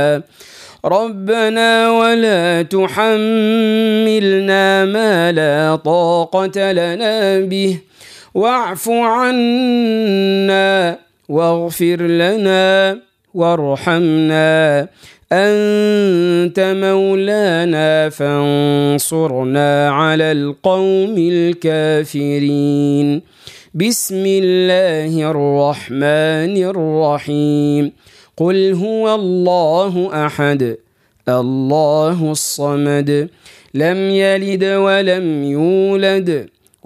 ربنا ولا تحملنا ما لا طاقة لنا به واعف عنا واغفر لنا وارحمنا أنت مولانا فانصرنا على القوم الكافرين. بسم الله الرحمن الرحيم. قل هو الله أحد الله الصمد لم يلد ولم يولد